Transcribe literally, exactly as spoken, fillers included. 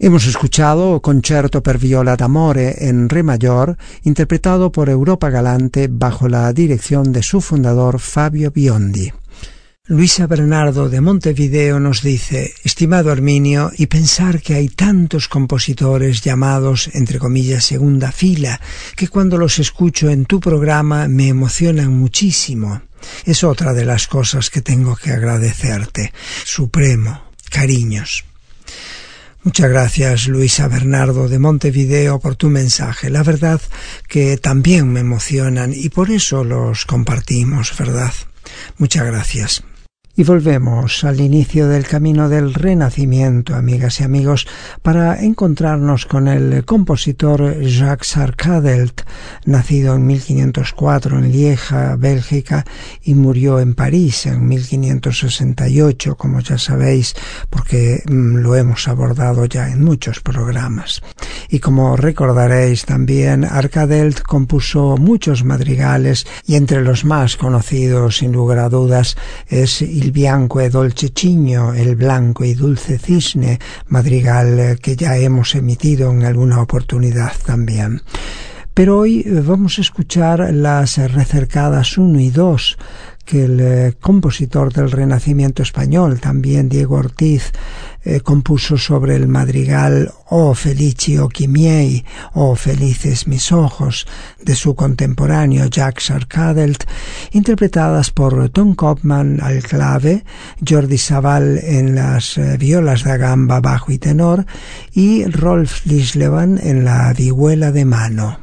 Hemos escuchado Concerto per viola d'amore en re mayor, interpretado por Europa Galante bajo la dirección de su fundador Fabio Biondi. Luisa Bernardo de Montevideo nos dice: estimado Arminio, y pensar que hay tantos compositores llamados, entre comillas, segunda fila, que cuando los escucho en tu programa me emocionan muchísimo. Es otra de las cosas que tengo que agradecerte. Supremo, cariños. Muchas gracias, Luisa Bernardo de Montevideo, por tu mensaje. La verdad que también me emocionan y por eso los compartimos, ¿verdad? Muchas gracias. Y volvemos al inicio del camino del Renacimiento, amigas y amigos, para encontrarnos con el compositor Jacques Arcadelt, nacido en mil quinientos cuatro en Lieja, Bélgica, y murió en París en mil quinientos sesenta y ocho, como ya sabéis, porque mm, lo hemos abordado ya en muchos programas. Y como recordaréis también, Arcadelt compuso muchos madrigales, y entre los más conocidos, sin lugar a dudas, es Il bianco e dolce cigno, el blanco y dulce cisne, madrigal que ya hemos emitido en alguna oportunidad también. Pero hoy vamos a escuchar las recercadas uno y dos, que el eh, compositor del Renacimiento español, también Diego Ortiz, eh, compuso sobre el madrigal «Oh felici occhi miei», «Oh felices mis ojos», de su contemporáneo Jacques Arcadelt, interpretadas por Tom Kopman al clave, Jordi Savall en las eh, violas da gamba, bajo y tenor, y Rolf Lislevand en la vihuela de mano.